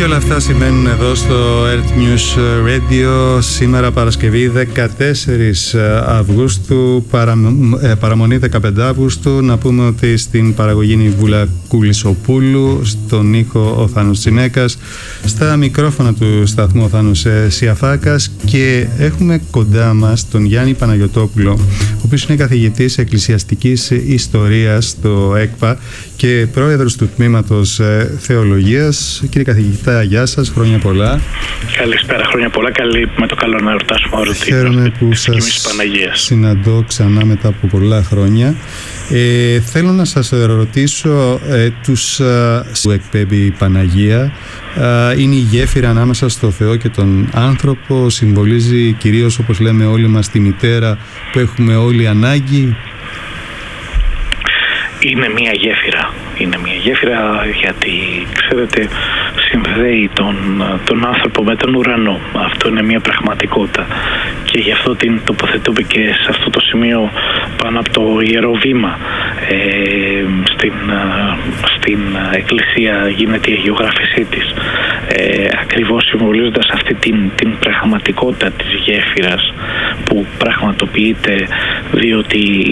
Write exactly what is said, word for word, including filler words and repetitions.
Και όλα αυτά σημαίνουν εδώ στο Earth News Radio σήμερα Παρασκευή δεκατέσσερις Αυγούστου, παρα, ε, παραμονή δεκαπέντε Αυγούστου. Να πούμε ότι στην παραγωγή είναι η Βούλα Κουλισοπούλου, στον ήχο ο Θάνος Τσιμέκας, στα μικρόφωνα του σταθμού ο Θάνος Σιαφάκας, και έχουμε κοντά μας τον Γιάννη Παναγιωτόπουλο, ο οποίος είναι καθηγητής εκκλησιαστικής ιστορίας στο ΕΚΠΑ και πρόεδρος του τμήματος Θεολογίας. Κύριε καθηγητά, γεια σας, χρόνια πολλά. Καλησπέρα, χρόνια πολλά. Καλή, με το καλό να εορτάσουμε όλο την Χαίρομαι που σας συναντώ ξανά μετά από πολλά χρόνια. Ε, θέλω να σας ρωτήσω ε, τους ε, που εκπέμπει η Παναγία. Ε, είναι η γέφυρα ανάμεσα στο Θεό και τον άνθρωπο. Συμβολίζει κυρίως, όπως λέμε όλοι μας, τη μητέρα που έχουμε όλοι ανάγκη. Είναι μια γέφυρα. Είναι μια γέφυρα γιατί, ξέρετε, συνδέει τον, τον άνθρωπο με τον ουρανό. Αυτό είναι μια πραγματικότητα. Και γι' αυτό την τοποθετούμε και σε αυτό το σημείο πάνω από το Ιερό Βήμα. Ε, στην, στην Εκκλησία γίνεται η αγιογράφησή της. Ε, ακριβώς συμβολίζοντας αυτή την, την πραγματικότητα της γέφυρας που πραγματοποιείται, διότι